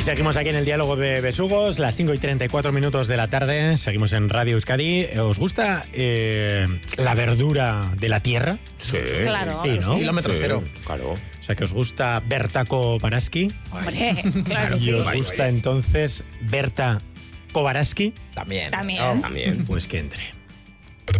seguimos aquí en el Diálogo de Besugos, las 5:34 de la tarde. Seguimos en Radio Euskadi. ¿Os gusta la verdura de la tierra? Sí. Claro. Sí, ¿no? Kilómetro cero. Claro. O sea, que os gusta Bertako Baraski. Hombre, claro que Y sí. os gusta entonces Berta Kowaraski. También. También. También. Pues que entre.